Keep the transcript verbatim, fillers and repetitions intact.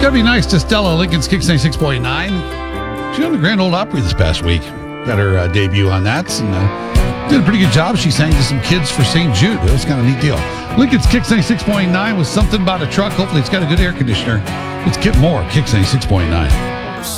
Chevy Nice to Stella, Lincoln's Kicks ninety-six point nine. She on the Grand Ole Opry this past week. Got her uh, debut on that, and uh, did a pretty good job. She sang to some kids for Saint Jude. It was kind of a neat deal. Lincoln's Kicks ninety-six point nine was something about a truck. Hopefully it's got a good air conditioner. Let's get more Kicks ninety-six point nine.